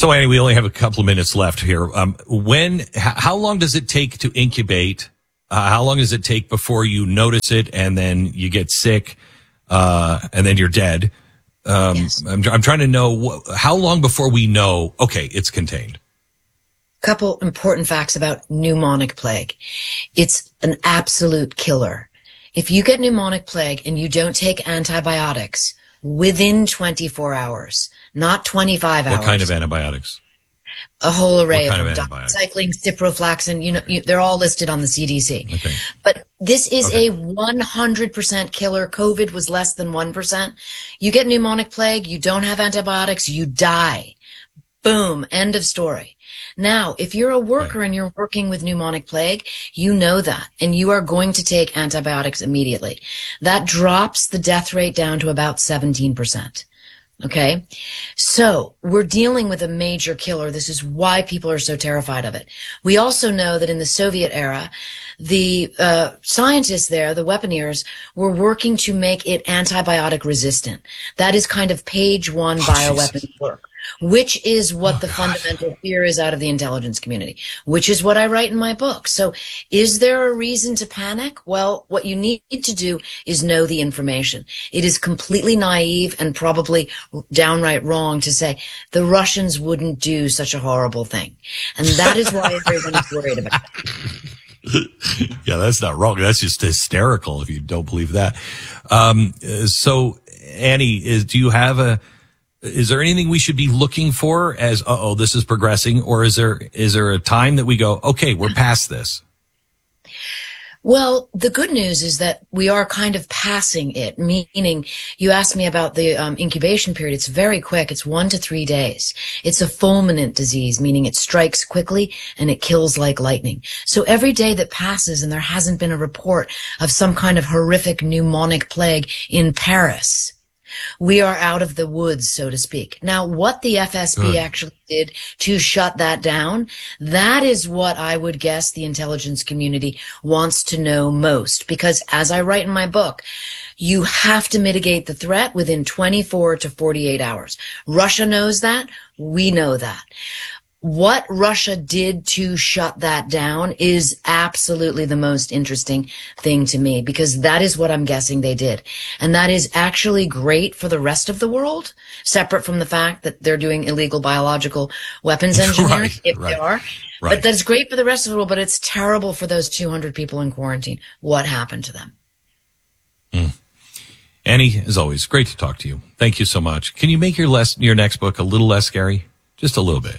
So, Annie, we only have a couple of minutes left here. How long does it take to incubate? How long does it take before you notice it and then you get sick, and then you're dead? Yes. I'm trying to know how long before we know, okay, it's contained. Couple important facts about pneumonic plague. It's an absolute killer. If you get pneumonic plague and you don't take antibiotics within 24 hours, not 25 hours. What kind of antibiotics? A whole array What kind of them. of antibiotics? Doxycycline, ciprofloxacin, they're all listed on the CDC. Okay. But this is a 100% killer. COVID was less than 1%. You get pneumonic plague, you don't have antibiotics, you die. Boom, end of story. Now, if you're a worker and you're working with pneumonic plague, you know that, and you are going to take antibiotics immediately. That drops the death rate down to about 17%. Okay? So, we're dealing with a major killer. This is why people are so terrified of it. We also know that in the Soviet era, the scientists there, the weaponeers, were working to make it antibiotic resistant. That is kind of page one bioweapon work, which is what the fundamental fear is out of the intelligence community, which is what I write in my book. So is there a reason to panic? Well, what you need to do is know the information. It is completely naive and probably downright wrong to say the Russians wouldn't do such a horrible thing. And that is why everyone is worried about it. Yeah, that's not wrong. That's just hysterical if you don't believe that. So, Annie, is there anything we should be looking for as, this is progressing, or is there a time that we go, okay, we're past this? Well, the good news is that we are kind of passing it, meaning you asked me about the incubation period. It's very quick. It's 1 to 3 days. It's a fulminant disease, meaning it strikes quickly and it kills like lightning. So every day that passes and there hasn't been a report of some kind of horrific pneumonic plague in Paris, we are out of the woods, so to speak. Now, what the FSB actually did to shut that down, that is what I would guess the intelligence community wants to know most. Because as I write in my book, you have to mitigate the threat within 24 to 48 hours. Russia knows that. We know that. What Russia did to shut that down is absolutely the most interesting thing to me, because that is what I'm guessing they did. And that is actually great for the rest of the world, separate from the fact that they're doing illegal biological weapons engineering, they are. Right. But that's great for the rest of the world, but it's terrible for those 200 people in quarantine. What happened to them? Annie, as always, great to talk to you. Thank you so much. Can you make your next book a little less scary? Just a little bit.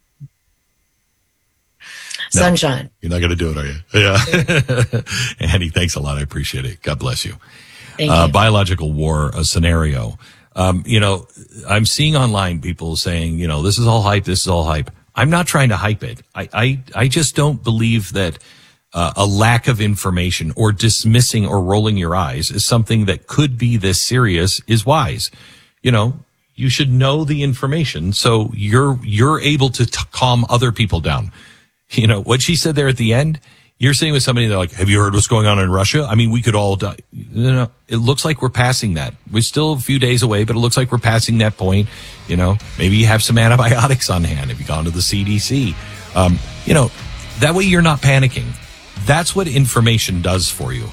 No, sunshine. You're not going to do it, are you? Yeah. Annie, thanks a lot. I appreciate it. God bless you. Thank you. Biological war, a scenario. I'm seeing online people saying, this is all hype. This is all hype. I'm not trying to hype it. I just don't believe that a lack of information or dismissing or rolling your eyes is something that could be this serious is wise. You should know the information so you're able to calm other people down. What she said there at the end, you're sitting with somebody, they're like, have you heard what's going on in Russia? I mean, we could all die. No, it looks like we're passing that. We're still a few days away, but it looks like we're passing that point. Maybe you have some antibiotics on hand. Have you gone to the CDC? That way you're not panicking. That's what information does for you.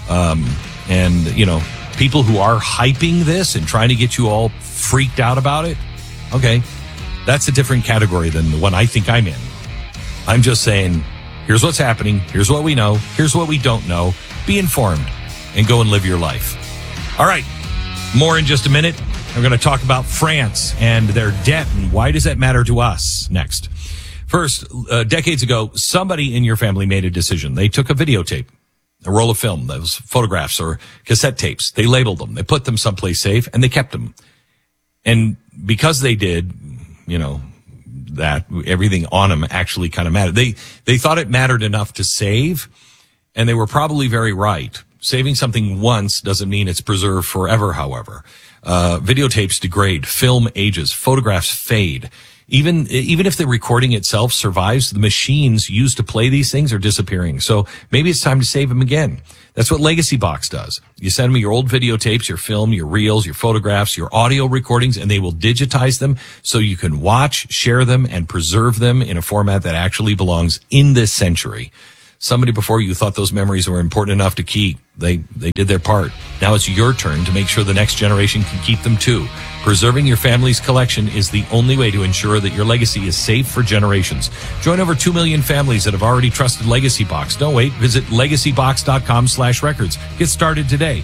People who are hyping this and trying to get you all freaked out about it, okay, that's a different category than the one I think I'm in. I'm just saying, here's what's happening. Here's what we know. Here's what we don't know. Be informed and go and live your life. All right. More in just a minute. We're going to talk about France and their debt and why does that matter to us next. First, decades ago, somebody in your family made a decision. They took a videotape, a roll of film, those photographs or cassette tapes. They labeled them. They put them someplace safe and they kept them. And because they did, that everything on them actually kind of mattered. They thought it mattered enough to save, and they were probably very right. Saving something once doesn't mean it's preserved forever, however. Videotapes degrade, film ages, photographs fade. Even if the recording itself survives, the machines used to play these things are disappearing. So maybe it's time to save them again. That's what Legacy Box does. You send them your old videotapes, your film, your reels, your photographs, your audio recordings, and they will digitize them so you can watch, share them, and preserve them in a format that actually belongs in this century. Somebody before you thought those memories were important enough to keep. They did their part. Now it's your turn to make sure the next generation can keep them too. Preserving your family's collection is the only way to ensure that your legacy is safe for generations. Join over 2 million families that have already trusted Legacy Box. Don't wait. Visit legacybox.com/records. Get started today.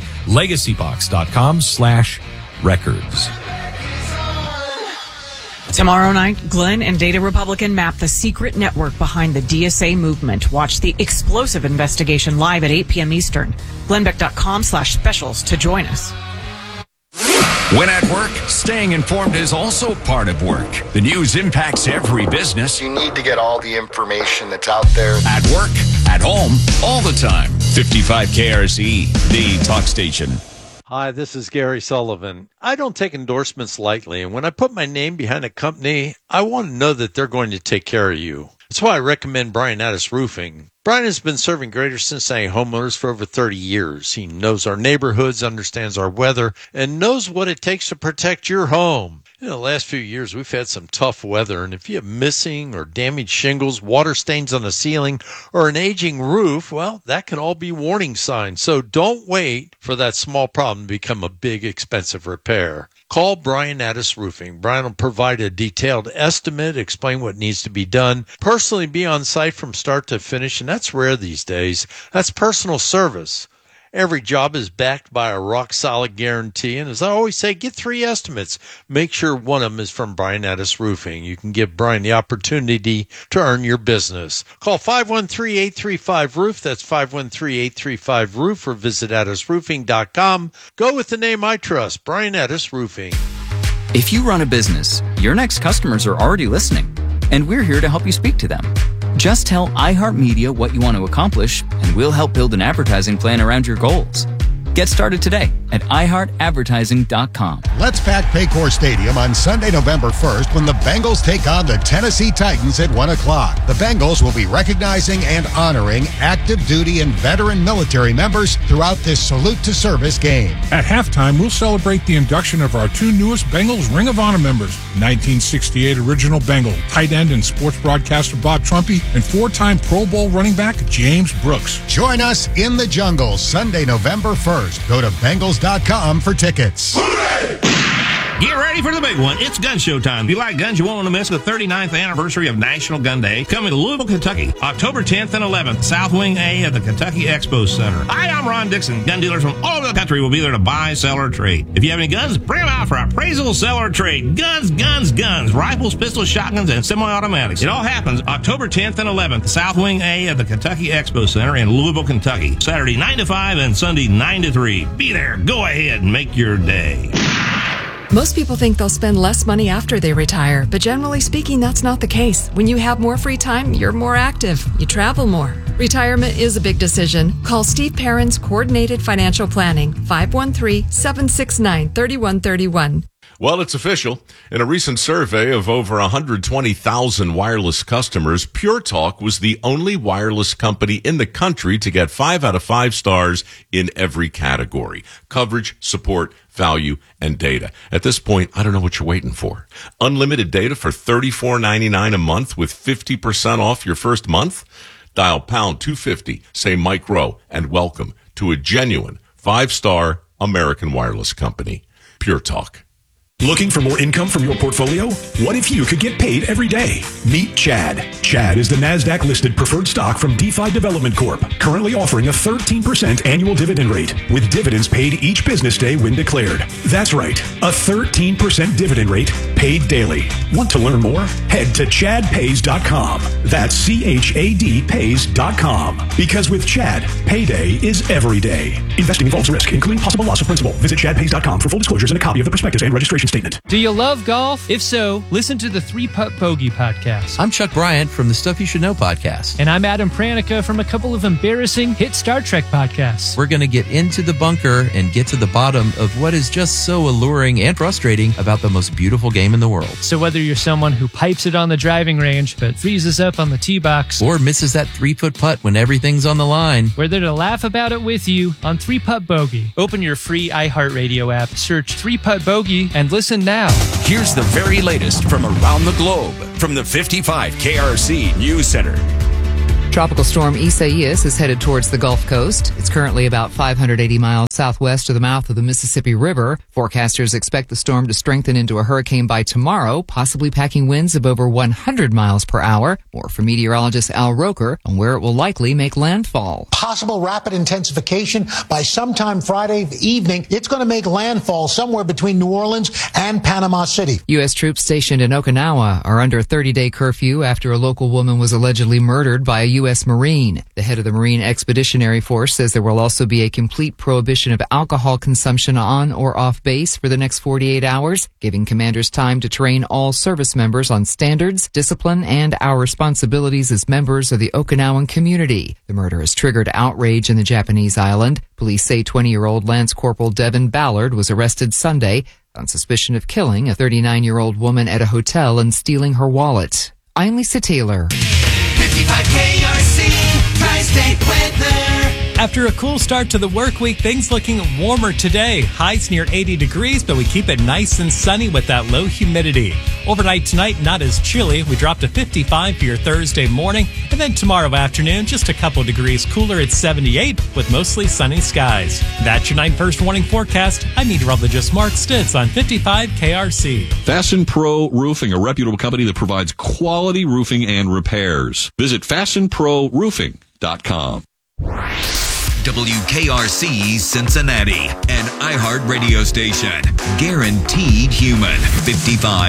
legacybox.com/records. Tomorrow night, Glenn and Data Republican map the secret network behind the DSA movement. Watch the explosive investigation live at 8 p.m. Eastern. Glenbeck.com/specials to join us. When at work, staying informed is also part of work. The news impacts every business. You need to get all the information that's out there. At work, at home, all the time. 55 KRC, the talk station. Hi, this is Gary Sullivan. I don't take endorsements lightly, and when I put my name behind a company, I want to know that they're going to take care of you. That's why I recommend Brian Addis Roofing. Brian has been serving Greater Cincinnati homeowners for over 30 years. He knows our neighborhoods, understands our weather, and knows what it takes to protect your home. In the last few years, we've had some tough weather, and if you have missing or damaged shingles, water stains on the ceiling, or an aging roof, well, that can all be warning signs. So don't wait for that small problem to become a big, expensive repair. Call Brian Addis Roofing. Brian will provide a detailed estimate, explain what needs to be done, personally be on site from start to finish, and that's rare these days. That's personal service. Every job is backed by a rock-solid guarantee, and as I always say, get 3 estimates. Make sure one of them is from Brian Addis Roofing. You can give Brian the opportunity to earn your business. Call 513-835-ROOF. That's 513-835-ROOF, or visit addisroofing.com. Go with the name I trust, Brian Addis Roofing. If you run a business, your next customers are already listening, and we're here to help you speak to them. Just tell iHeartMedia what you want to accomplish, and we'll help build an advertising plan around your goals. Get started today at iHeartAdvertising.com. Let's pack Paycor Stadium on Sunday, November 1st when the Bengals take on the Tennessee Titans at 1 o'clock. The Bengals will be recognizing and honoring active duty and veteran military members throughout this salute to service game. At halftime, we'll celebrate the induction of our 2 newest Bengals Ring of Honor members, 1968 original Bengal, tight end and sports broadcaster Bob Trumpy, and 4-time Pro Bowl running back James Brooks. Join us in the jungle Sunday, November 1st. Go to Bengals.com for tickets. Get ready for the big one. It's gun show time. If you like guns, you won't want to miss the 39th anniversary of National Gun Day coming to Louisville, Kentucky, October 10th and 11th, South Wing A at the Kentucky Expo Center. Hi, I'm Ron Dixon. Gun dealers from all over the country will be there to buy, sell, or trade. If you have any guns, bring them out for appraisal, sell, or trade. Guns, guns, guns. Rifles, pistols, shotguns, and semi-automatics. It all happens October 10th and 11th, South Wing A at the Kentucky Expo Center in Louisville, Kentucky. Saturday 9 to 5 and Sunday 9 to 3. Be there. Go ahead and make your day. Most people think they'll spend less money after they retire, but generally speaking, that's not the case. When you have more free time, you're more active. You travel more. Retirement is a big decision. Call Steve Perrin's Coordinated Financial Planning, 513-769-3131. Well, it's official. In a recent survey of over 120,000 wireless customers, Pure Talk was the only wireless company in the country to get 5 out of 5 stars in every category: coverage, support, value, and data. At this point, I don't know what you're waiting for. Unlimited data for $34.99 a month with 50% off your first month? Dial pound 250, say Mike Rowe, and welcome to a genuine 5-star American wireless company. Pure Talk. Looking for more income from your portfolio? What if you could get paid every day? Meet Chad. Chad is the NASDAQ-listed preferred stock from DeFi Development Corp., currently offering a 13% annual dividend rate, with dividends paid each business day when declared. That's right, a 13% dividend rate paid daily. Want to learn more? Head to ChadPays.com. That's CHAD Pays.com. Because with Chad, payday is every day. Investing involves risk, including possible loss of principal. Visit ChadPays.com for full disclosures and a copy of the prospectus and registration statement. Do you love golf? If so, listen to the 3-Putt Bogey podcast. I'm Chuck Bryant from the Stuff You Should Know podcast. And I'm Adam Pranica from a couple of embarrassing hit Star Trek podcasts. We're going to get into the bunker and get to the bottom of what is just so alluring and frustrating about the most beautiful game game in the world. So whether you're someone who pipes it on the driving range but freezes up on the tee box, Or misses that 3-foot putt when everything's on the line. we're there to laugh about it with you on 3-Putt Bogey. Open your free iHeartRadio app, search 3-Putt Bogey, and listen now. Here's the very latest from around the globe from the 55 KRC News Center. Tropical storm Isaias is headed towards the Gulf Coast. It's currently about 580 miles southwest of the mouth of the Mississippi River. Forecasters expect the storm to strengthen into a hurricane by tomorrow, possibly packing winds of over 100 miles per hour. More from meteorologist Al Roker on where it will likely make landfall. Possible rapid intensification by sometime Friday evening. It's going to make landfall somewhere between New Orleans and Panama City. U.S. troops stationed in Okinawa are under a 30-day curfew after a local woman was allegedly murdered by a U.S. Marine. The head of the Marine Expeditionary Force says there will also be a complete prohibition of alcohol consumption on or off base for the next 48 hours, giving commanders time to train all service members on standards, discipline, and our responsibilities as members of the Okinawan community. The murder has triggered outrage in the Japanese island. Police say 20-year-old Lance Corporal Devin Ballard was arrested Sunday on suspicion of killing a 39-year-old woman at a hotel and stealing her wallet. I'm Lisa Taylor. 55 KRC, Tri-State Weather. After a cool start to the work week, things looking warmer today. Highs near 80 degrees, but we keep it nice and sunny with that low humidity. Overnight tonight, not as chilly. We drop to 55 for your Thursday morning. And then tomorrow afternoon, just a couple degrees cooler at 78 with mostly sunny skies. That's your 9 First Warning forecast. I'm meteorologist Mark Stitz on 55 KRC. Fasten Pro Roofing, a reputable company that provides quality roofing and repairs. Visit FastenProRoofing.com. WKRC Cincinnati, an iHeart radio station. Guaranteed human. 55